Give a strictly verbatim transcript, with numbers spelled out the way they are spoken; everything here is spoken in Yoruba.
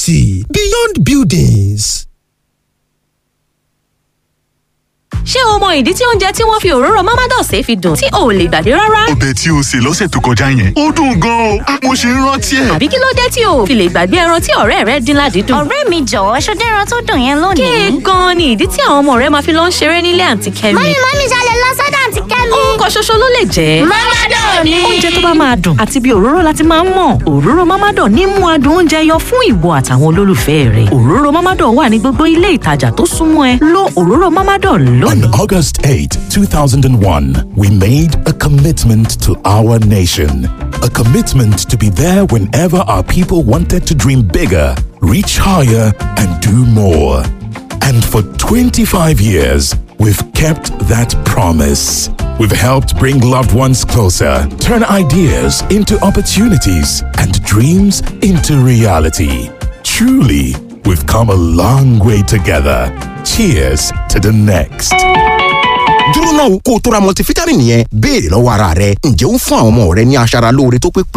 quality beyond buildings. ṣé o mọ ìdí tí oúnjẹ tí wọ́n fi òróró Mamados fi dùn tí o ò lè gbàgbé rárá? ọbẹ̀ tí o sè lọ́sẹ̀ tó kọjá yẹn ó dùn gan-an o mo ṣe ń rántí ẹ̀. àbí kí ló dé tí o ò fi lè gbàgbé ẹran tí ọ̀rẹ́ rẹ dín ládìídùn? ọ̀rẹ́ mi jọ̀wọ́ ṣó dẹ́ran tó dùn yẹn lónìí. kí gan-an ni ìdí tí àwọn ọmọ rẹ máa fi lọ ń ṣeré nílé àǹtí Kẹ́mi? mọ́mí mọ́mí ṣalẹ̀ lọ sọ́dọ̀ àǹtí Kẹ́mi. orúkọ ṣoṣo ló lè jẹ́ Mamados ni. oúnjẹ tó bá máa dùn àti bí òróró láti máa ń mọ̀. òróró Mamados ní mú adùn oúnjẹ yọ fún ìwọ àtàwọn olólùfẹ́ rẹ. òróró Mamados wà ní gbogbo ilé ìtajà tó súnmọ́ ẹ. lo òróró Mamados lónìí. On August eighth, two thousand one, we made a commitment to our nation. A commitment to be there whenever our people wanted to dream bigger, reach higher, and do more. And for twenty-five years, we've kept that promise. We've helped bring loved ones closer, turn ideas into opportunities, and dreams into reality. Truly, we've come a long way together. Cheers to the next. dúró náà kó o tó ra multivitamin yẹn béèrè lọ́wọ́ ara rẹ ǹjẹ́ ó ń fún àwọn ọmọ rẹ ní aṣara lóore tó pé pé